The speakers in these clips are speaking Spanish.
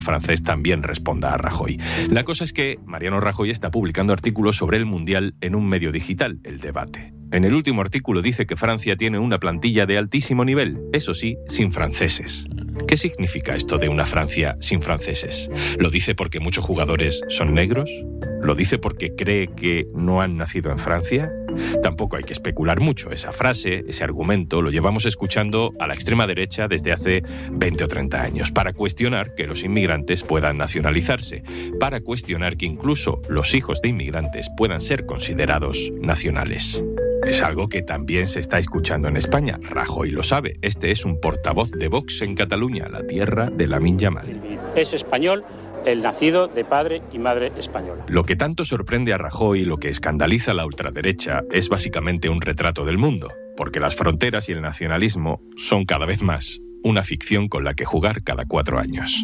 francés también responda a Rajoy. La cosa es que Mariano Rajoy está publicando artículos sobre el Mundial en un medio digital, El Debate. En el último artículo dice que Francia tiene una plantilla de altísimo nivel, eso sí, sin franceses. ¿Qué significa esto de una Francia sin franceses? ¿Lo dice porque muchos jugadores son negros? ¿Lo dice porque cree que no han nacido en Francia? Tampoco hay que especular mucho. Esa frase, ese argumento, lo llevamos escuchando a la extrema derecha desde hace 20 o 30 años, para cuestionar que los inmigrantes puedan nacionalizarse, para cuestionar que incluso los hijos de inmigrantes puedan ser considerados nacionales. Es algo que también se está escuchando en España. Rajoy lo sabe. Este es un portavoz de Vox en Cataluña, la tierra de Lamine Yamal. Es español, el nacido de padre y madre española. Lo que tanto sorprende a Rajoy, lo que escandaliza a la ultraderecha, es básicamente un retrato del mundo, porque las fronteras y el nacionalismo son cada vez más una ficción con la que jugar cada 4 años.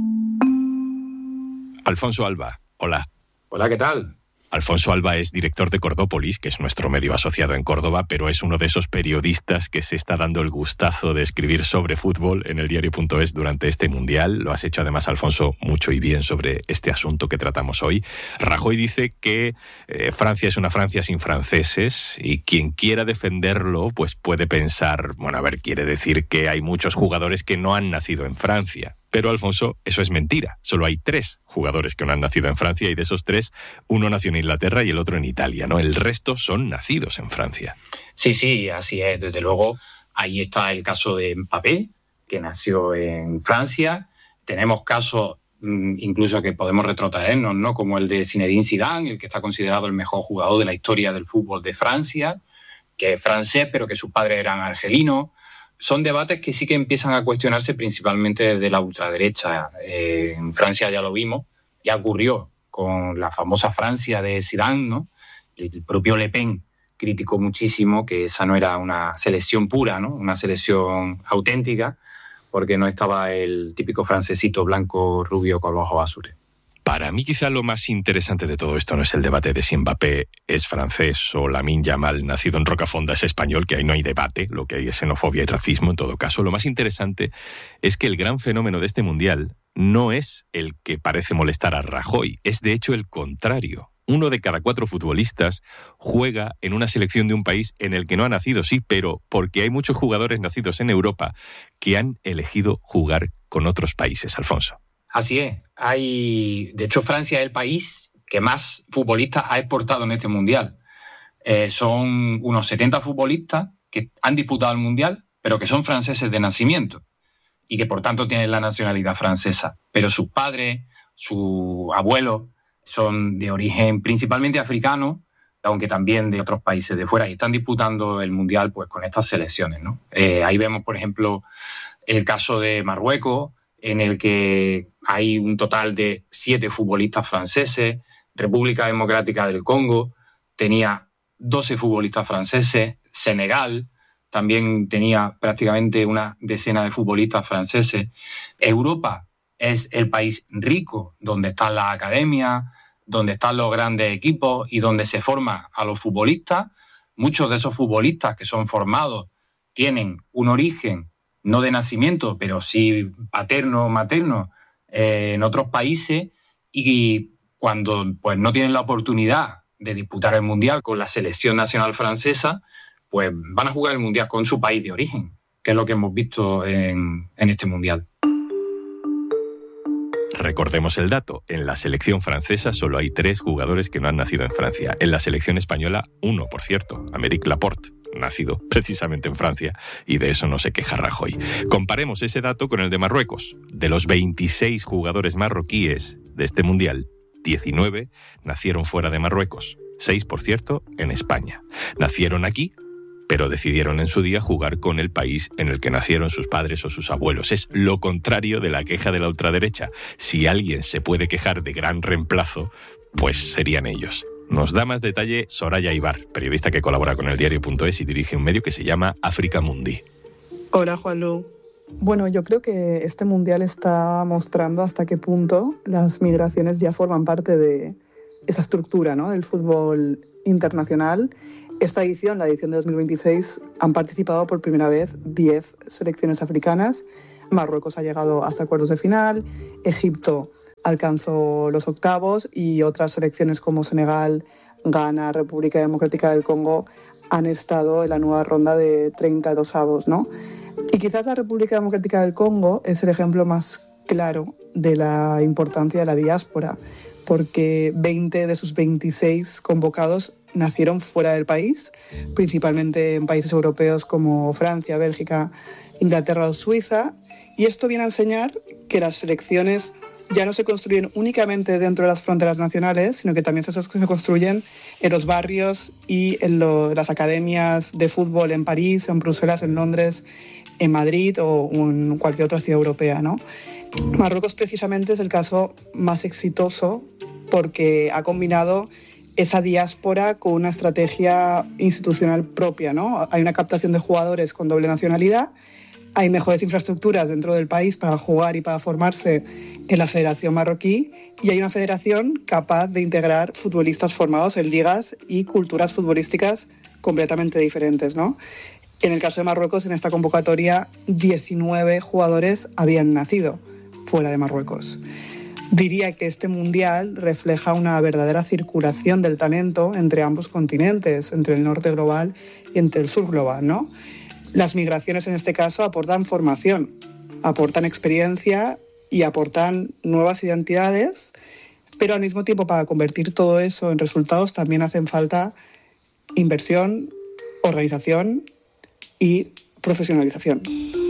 Alfonso Alba, hola. Hola, ¿qué tal? Alfonso Alba es director de Cordópolis, que es nuestro medio asociado en Córdoba, pero es uno de esos periodistas que se está dando el gustazo de escribir sobre fútbol en el diario.es durante este Mundial. Lo has hecho además, Alfonso, mucho y bien sobre este asunto que tratamos hoy. Rajoy dice que Francia es una Francia sin franceses y quien quiera defenderlo pues puede pensar, bueno, a ver, quiere decir que hay muchos jugadores que no han nacido en Francia. Pero, Alfonso, eso es mentira. Solo hay 3 jugadores que no han nacido en Francia y de esos 3, uno nació en Inglaterra y el otro en Italia, ¿no? El resto son nacidos en Francia. Sí, así es. Desde luego, ahí está el caso de Mbappé, que nació en Francia. Tenemos casos incluso que podemos retrotraernos, ¿no? Como el de Zinedine Zidane, el que está considerado el mejor jugador de la historia del fútbol de Francia, que es francés, pero que sus padres eran argelinos. Son debates que sí que empiezan a cuestionarse principalmente desde la ultraderecha. En Francia ya lo vimos, ya ocurrió con la famosa Francia de Zidane, ¿no? El propio Le Pen criticó muchísimo que esa no era una selección pura, ¿no? Una selección auténtica, porque no estaba el típico francesito blanco, rubio con los ojos azules. Para mí quizá lo más interesante de todo esto no es el debate de si Mbappé es francés o Lamine Yamal, nacido en Rocafonda, es español, que ahí no hay debate, lo que hay es xenofobia y racismo en todo caso. Lo más interesante es que el gran fenómeno de este Mundial no es el que parece molestar a Rajoy, es de hecho el contrario. 1 de cada 4 futbolistas juega en una selección de un país en el que no ha nacido, sí, pero porque hay muchos jugadores nacidos en Europa que han elegido jugar con otros países, Alfonso. Así es. De hecho, Francia es el país que más futbolistas ha exportado en este Mundial. Son unos 70 futbolistas que han disputado el Mundial, pero que son franceses de nacimiento y que por tanto tienen la nacionalidad francesa. Pero sus padres, sus abuelos, son de origen principalmente africano, aunque también de otros países de fuera, y están disputando el Mundial pues, con estas selecciones, ¿no? Ahí vemos, por ejemplo, el caso de Marruecos, en el que hay un total de 7 futbolistas franceses. República Democrática del Congo tenía 12 futbolistas franceses. Senegal también tenía prácticamente una decena de futbolistas franceses. Europa es el país rico donde están las academias, donde están los grandes equipos y donde se forma a los futbolistas. Muchos de esos futbolistas que son formados tienen un origen no de nacimiento, pero sí paterno o materno en otros países, y cuando pues, no tienen la oportunidad de disputar el Mundial con la selección nacional francesa, pues van a jugar el Mundial con su país de origen, que es lo que hemos visto en este Mundial. Recordemos el dato, en la selección francesa solo hay 3 jugadores que no han nacido en Francia. En la selección española, 1, por cierto, Aymeric Laporte, nacido precisamente en Francia, y de eso no se queja Rajoy. Comparemos ese dato con el de Marruecos. De los 26 jugadores marroquíes de este Mundial, 19 nacieron fuera de Marruecos. 6, por cierto, en España. Nacieron aquí, pero decidieron en su día jugar con el país en el que nacieron sus padres o sus abuelos. Es lo contrario de la queja de la ultraderecha. Si alguien se puede quejar de gran reemplazo, pues serían ellos. Nos da más detalle Soraya Ibar, periodista que colabora con el diario.es y dirige un medio que se llama África Mundi. Hola, Juanlu. Bueno, yo creo que este Mundial está mostrando hasta qué punto las migraciones ya forman parte de esa estructura, ¿no?, del fútbol internacional. Esta edición, la edición de 2026, han participado por primera vez 10 selecciones africanas. Marruecos ha llegado hasta cuartos de final, Egipto alcanzó los octavos y otras selecciones como Senegal, Ghana, República Democrática del Congo han estado en la nueva ronda de 32avos, ¿no? Y quizás la República Democrática del Congo es el ejemplo más claro de la importancia de la diáspora, porque 20 de sus 26 convocados nacieron fuera del país, principalmente en países europeos como Francia, Bélgica, Inglaterra o Suiza, y esto viene a enseñar que las selecciones ya no se construyen únicamente dentro de las fronteras nacionales, sino que también se construyen en los barrios y en las academias de fútbol en París, en Bruselas, en Londres, en Madrid o en cualquier otra ciudad europea, ¿no? Marruecos precisamente es el caso más exitoso porque ha combinado esa diáspora con una estrategia institucional propia, ¿no? Hay una captación de jugadores con doble nacionalidad, hay mejores infraestructuras dentro del país para jugar y para formarse en la Federación Marroquí y hay una federación capaz de integrar futbolistas formados en ligas y culturas futbolísticas completamente diferentes, ¿no? En el caso de Marruecos, en esta convocatoria, 19 jugadores habían nacido fuera de Marruecos. Diría que este mundial refleja una verdadera circulación del talento entre ambos continentes, entre el norte global y entre el sur global, ¿no? Las migraciones en este caso aportan formación, aportan experiencia y aportan nuevas identidades, pero al mismo tiempo para convertir todo eso en resultados también hacen falta inversión, organización y profesionalización.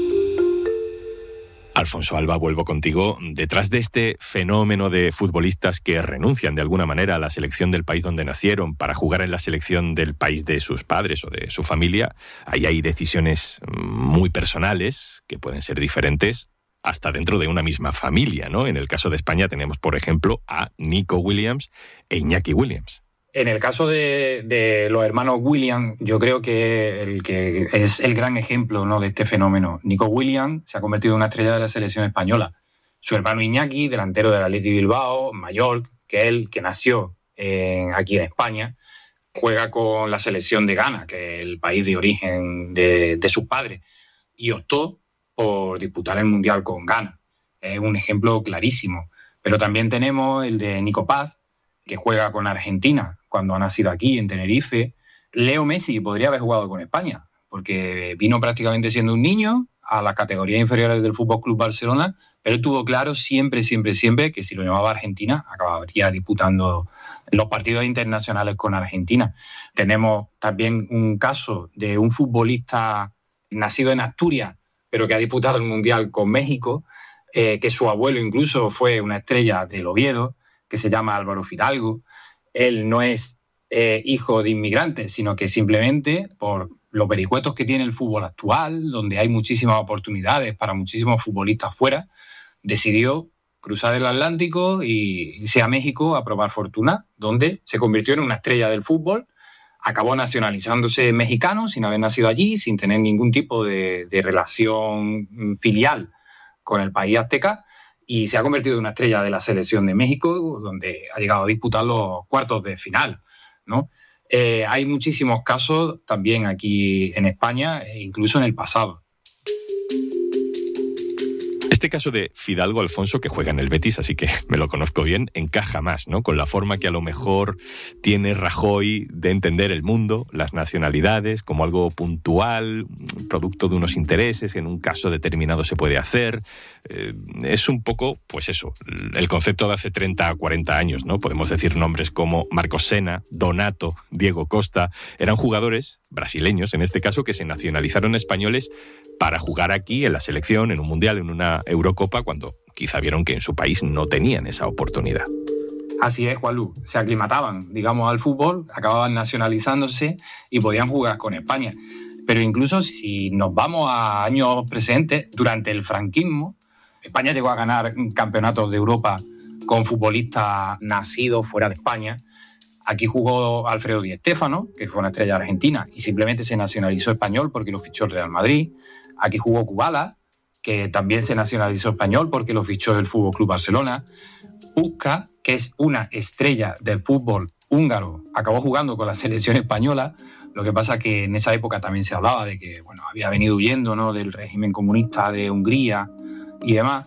Alfonso Alba, vuelvo contigo. Detrás de este fenómeno de futbolistas que renuncian de alguna manera a la selección del país donde nacieron para jugar en la selección del país de sus padres o de su familia, ahí hay decisiones muy personales que pueden ser diferentes hasta dentro de una misma familia, ¿no? En el caso de España tenemos, por ejemplo, a Nico Williams e Iñaki Williams. En el caso de los hermanos Williams, yo creo que el que es el gran ejemplo, ¿no?, de este fenómeno. Nico Williams se ha convertido en una estrella de la selección española. Su hermano Iñaki, delantero del Athletic Bilbao, mayor que él, que nació aquí en España, juega con la selección de Ghana, que es el país de origen de sus padres, y optó por disputar el Mundial con Ghana. Es un ejemplo clarísimo. Pero también tenemos el de Nico Paz, que juega con Argentina cuando ha nacido aquí, en Tenerife. Leo Messi podría haber jugado con España, porque vino prácticamente siendo un niño a las categorías inferiores del Fútbol Club Barcelona, pero él tuvo claro siempre que si lo llamaba Argentina, acabaría disputando los partidos internacionales con Argentina. Tenemos también un caso de un futbolista nacido en Asturias, pero que ha disputado el Mundial con México, que su abuelo incluso fue una estrella del Oviedo, que se llama Álvaro Fidalgo. Él no es hijo de inmigrantes, sino que simplemente por los vericuetos que tiene el fútbol actual, donde hay muchísimas oportunidades para muchísimos futbolistas fuera, decidió cruzar el Atlántico y irse a México a probar fortuna, donde se convirtió en una estrella del fútbol, acabó nacionalizándose mexicano sin haber nacido allí, sin tener ningún tipo de relación filial con el país azteca, y se ha convertido en una estrella de la selección de México, donde ha llegado a disputar los cuartos de final, ¿no? Hay muchísimos casos también aquí en España, e incluso en el pasado. Este caso de Fidalgo, Alfonso, que juega en el Betis, así que me lo conozco bien, encaja más, ¿no?, con la forma que a lo mejor tiene Rajoy de entender el mundo, las nacionalidades, como algo puntual, producto de unos intereses, en un caso determinado se puede hacer. Es un poco, pues eso, el concepto de hace 30 a 40 años, ¿no? Podemos decir nombres como Marcos Sena, Donato, Diego Costa. Eran jugadores brasileños, en este caso, que se nacionalizaron españoles para jugar aquí en la selección, en un mundial, en una Eurocopa, cuando quizá vieron que en su país no tenían esa oportunidad. Así es, Juanlu. Se aclimataban, digamos, al fútbol, acababan nacionalizándose y podían jugar con España. Pero incluso si nos vamos a años presentes, durante el franquismo, España llegó a ganar campeonatos de Europa con futbolistas nacidos fuera de España. Aquí jugó Alfredo Di Stéfano, que fue una estrella argentina, y simplemente se nacionalizó español porque lo fichó el Real Madrid. Aquí jugó Kubala, que también se nacionalizó español porque lo fichó el Fútbol Club Barcelona. Puskás, que es una estrella del fútbol húngaro, acabó jugando con la selección española. Lo que pasa que en esa época también se hablaba de que, bueno, había venido huyendo, ¿no?, del régimen comunista de Hungría y demás.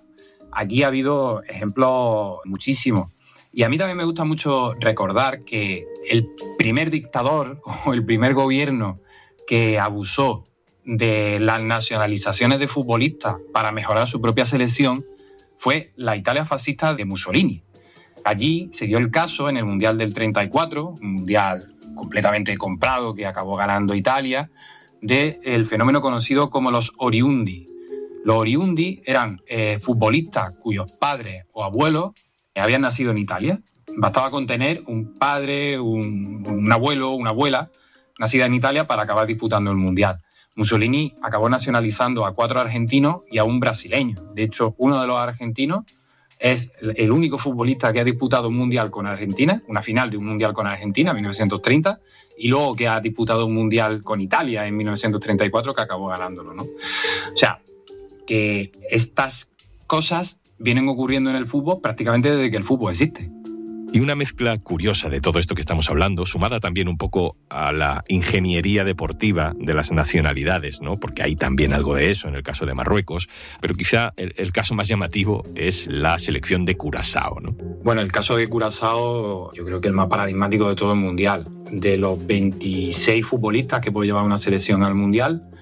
Aquí ha habido ejemplos muchísimos. Y a mí también me gusta mucho recordar que el primer dictador o el primer gobierno que abusó de las nacionalizaciones de futbolistas para mejorar su propia selección fue la Italia fascista de Mussolini. Allí se dio el caso en el Mundial del 34, un mundial completamente comprado que acabó ganando Italia, del fenómeno conocido como los oriundi. Los oriundi eran futbolistas cuyos padres o abuelos habían nacido en Italia. Bastaba con tener un padre, un abuelo, una abuela nacida en Italia para acabar disputando el Mundial. Mussolini acabó nacionalizando a 4 argentinos y a un brasileño. De hecho, uno de los argentinos es el único futbolista que ha disputado un Mundial con Argentina, una final de un Mundial con Argentina en 1930, y luego que ha disputado un Mundial con Italia en 1934, que acabó ganándolo, ¿no? O sea, que estas cosas vienen ocurriendo en el fútbol prácticamente desde que el fútbol existe. Y una mezcla curiosa de todo esto que estamos hablando, sumada también un poco a la ingeniería deportiva de las nacionalidades, ¿no? Porque hay también algo de eso en el caso de Marruecos, pero quizá el caso más llamativo es la selección de Curazao, ¿no? Bueno, el caso de Curazao yo creo que es el más paradigmático de todo el Mundial. De los 26 futbolistas que puede llevar una selección al Mundial,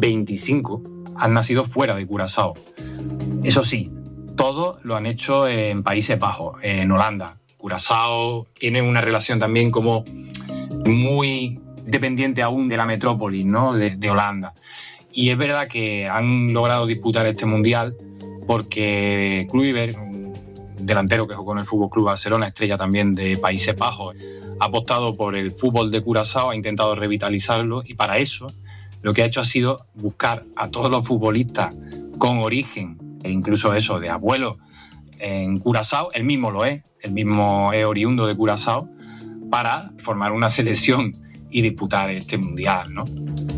25 han nacido fuera de Curazao. Eso sí, todos lo han hecho en Países Bajos, en Holanda. Curazao tiene una relación también como muy dependiente aún de la metrópoli, ¿no? de Holanda. Y es verdad que han logrado disputar este Mundial porque Kluivert, un delantero que jugó en el FC Barcelona, estrella también de Países Bajos, ha apostado por el fútbol de Curazao, ha intentado revitalizarlo y para eso lo que ha hecho ha sido buscar a todos los futbolistas con origen, e incluso eso, de abuelos en Curazao, él mismo lo es, el mismo es oriundo de Curazao, para formar una selección y disputar este Mundial, ¿no?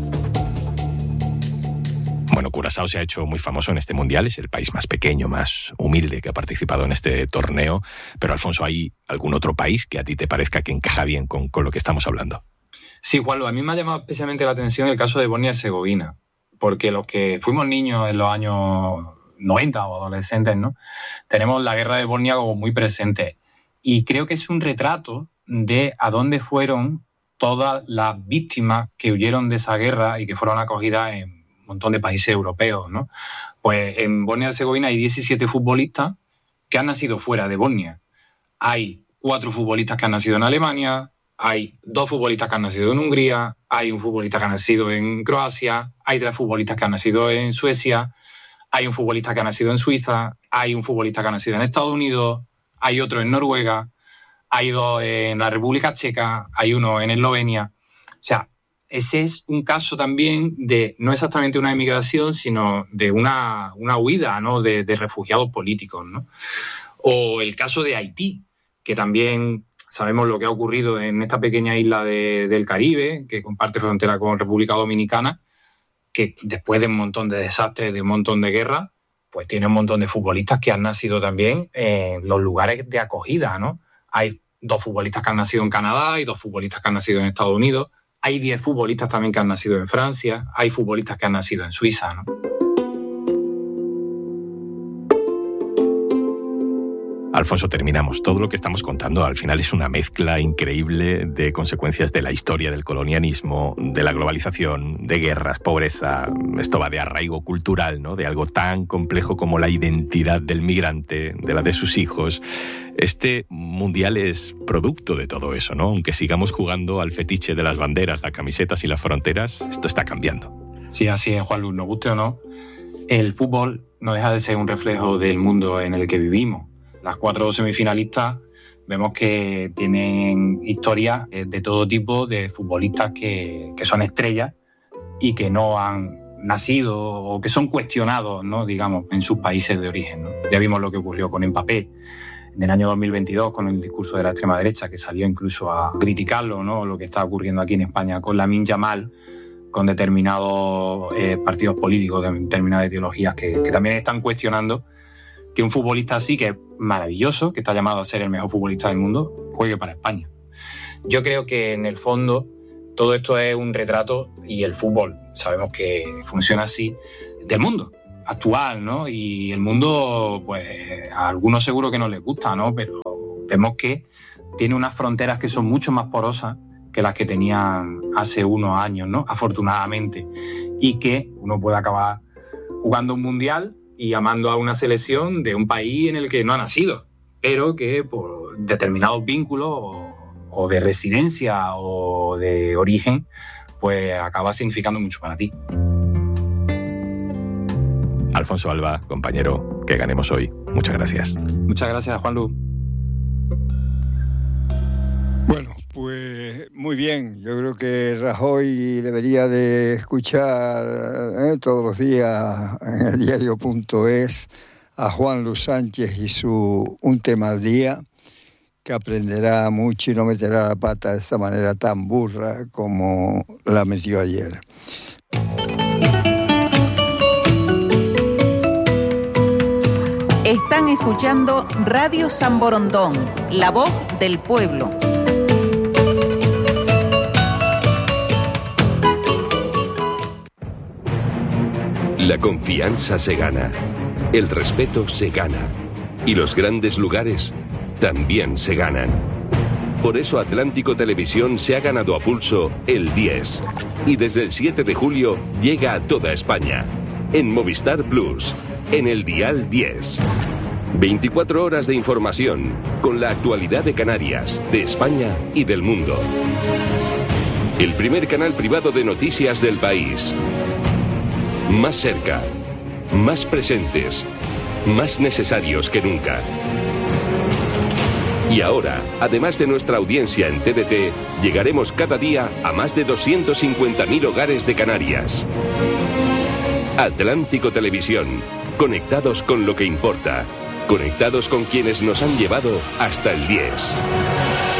Bueno, Curazao se ha hecho muy famoso en este Mundial, es el país más pequeño, más humilde que ha participado en este torneo, pero Alfonso, ¿hay algún otro país que a ti te parezca que encaja bien con lo que estamos hablando? Sí, Juanlo, a mí me ha llamado especialmente la atención el caso de Bosnia y Herzegovina, porque los que fuimos niños en los años 90 o adolescentes, ¿no? Tenemos la guerra de Bosnia como muy presente y creo que es un retrato de a dónde fueron todas las víctimas que huyeron de esa guerra y que fueron acogidas en un montón de países europeos, ¿no? Pues en Bosnia y Herzegovina hay 17 futbolistas que han nacido fuera de Bosnia. Hay 4 futbolistas que han nacido en Alemania, hay 2 futbolistas que han nacido en Hungría, hay un futbolista que ha nacido en Croacia, hay 3 futbolistas que han nacido en Suecia, hay un futbolista que ha nacido en Suiza, hay un futbolista que ha nacido en Estados Unidos, hay otro en Noruega, hay 2 en la República Checa, hay uno en Eslovenia. O sea, ese es un caso también de no exactamente una emigración, sino de una huida, ¿no? de refugiados políticos, ¿no? O el caso de Haití, que también sabemos lo que ha ocurrido en esta pequeña isla del Caribe, que comparte frontera con República Dominicana, que después de un montón de desastres, de un montón de guerras, pues tiene un montón de futbolistas que han nacido también en los lugares de acogida, ¿no? Hay 2 futbolistas que han nacido en Canadá, hay 2 futbolistas que han nacido en Estados Unidos, hay 10 futbolistas también que han nacido en Francia, hay futbolistas que han nacido en Suiza, ¿no? Alfonso, terminamos. Todo lo que estamos contando al final es una mezcla increíble de consecuencias de la historia del colonialismo, de la globalización, de guerras, pobreza. Esto va de arraigo cultural, ¿no? De algo tan complejo como la identidad del migrante, de la de sus hijos. Este Mundial es producto de todo eso, ¿no? Aunque sigamos jugando al fetiche de las banderas, las camisetas y las fronteras, esto está cambiando. Sí, así es, Juanlu, nos guste o no. El fútbol no deja de ser un reflejo del mundo en el que vivimos. Las 4 semifinalistas vemos que tienen historias de todo tipo de futbolistas que son estrellas y que no han nacido o que son cuestionados, ¿no? digamos, en sus países de origen, ¿no? Ya vimos lo que ocurrió con Mbappé en el año 2022 con el discurso de la extrema derecha, que salió incluso a criticarlo, ¿no? Lo que está ocurriendo aquí en España con Lamine Yamal, con determinados partidos políticos, de determinadas ideologías que también están cuestionando que un futbolista así, que es maravilloso, que está llamado a ser el mejor futbolista del mundo, juegue para España. Yo creo que en el fondo todo esto es un retrato, y el fútbol sabemos que funciona así, del mundo. actual, ¿no? Y el mundo, pues a algunos seguro que no les gusta, ¿no? Pero vemos que tiene unas fronteras que son mucho más porosas que las que tenían hace unos años, ¿no? Afortunadamente. Y que uno puede acabar jugando un mundial y amando a una selección de un país en el que no ha nacido, pero que por determinados vínculos o de residencia o de origen, pues acaba significando mucho para ti. Alfonso Alba, compañero, que ganemos hoy. Muchas gracias. Muchas gracias, Juanlu. Bueno, pues muy bien. Yo creo que Rajoy debería de escuchar todos los días en el diario.es a Juanlu Sánchez y su Un tema al día, que aprenderá mucho y no meterá la pata de esta manera tan burra como la metió ayer. Están escuchando Radio San Borondón, la voz del pueblo. La confianza se gana, el respeto se gana y los grandes lugares también se ganan. Por eso Atlántico Televisión se ha ganado a pulso el 10 y desde el 7 de julio llega a toda España, en Movistar Plus, en el dial 10. 24 horas de información con la actualidad de Canarias, de España y del mundo. El primer canal privado de noticias del país. Más cerca, más presentes, más necesarios que nunca. Y ahora, además de nuestra audiencia en TDT, llegaremos cada día a más de 250.000 hogares de Canarias. Atlántico Televisión, conectados con lo que importa, conectados con quienes nos han llevado hasta el 10.